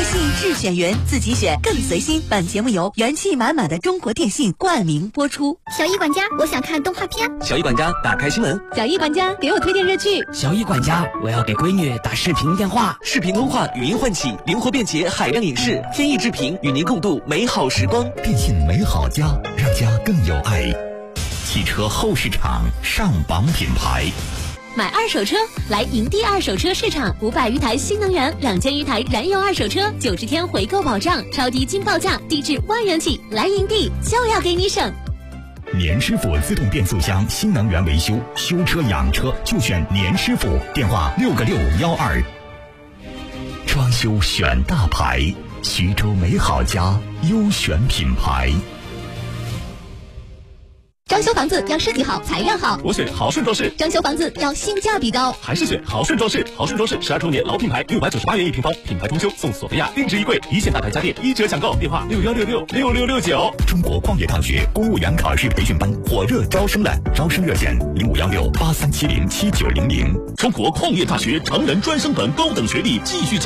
电信智选员，自己选更随心。本节目由元气满满的中国电信冠名播出。 小易管家，我想看动画片。 小易管家，打开新闻。 小易管家，给我推荐热剧。 小易管家，我要给闺女打视频电话。 视频通话，语音唤起，灵活便捷，海量影视，天意之频，与您共度美好时光。 电信美好家，让家更有爱。汽车后市场上榜品牌。 买二手车来营地二手车市场，500余台新能源，2000余台燃油二手车，90天回购保障，超低金报价，低至1万元起。来营地就要给你省。 年师傅自动变速箱新能源维修，修车养车就选年师傅，电话6个612。装修选大牌，徐州美好家优选品牌。 装修房子要设计好，材料好， 我选豪顺装饰。 装修房子要性价比高， 还是选豪顺装饰。豪顺装饰12周年老品牌，698元1平方，品牌装修送索菲亚定制衣柜，一线大牌家电1折抢购，电话61666669。 中国矿业大学公务员考试培训班火热招生了，招生热线051683707900。 中国矿业大学成人专升本高等学历继续